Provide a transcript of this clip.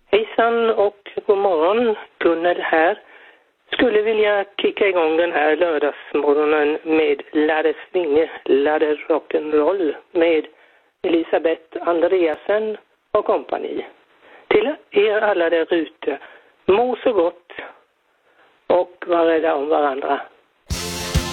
Hejsan och god morgon, Gunnel här. Skulle vilja kicka igång den här lördagsmorgonen med Ladde Svinge, Ladde Rock'n'Roll med Elisabeth Andreasen och kompani. Till er alla där ute, må så gott och var rädda om varandra.